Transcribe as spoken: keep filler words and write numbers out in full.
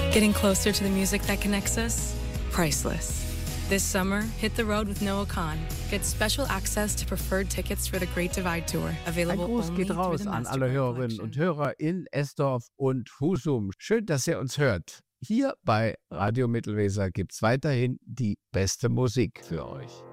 Getting closer to the music that connects us? Priceless. This summer, hit the road with Noah Khan. Get special access to preferred tickets for the Great Divide Tour. Ein Available Gruß only geht through raus the an alle Mastercard Hörerinnen und Collection. Hörer in Esdorf und Husum. Schön, dass ihr uns hört. Hier bei Radio Mittelweser gibt's weiterhin die beste Musik für euch.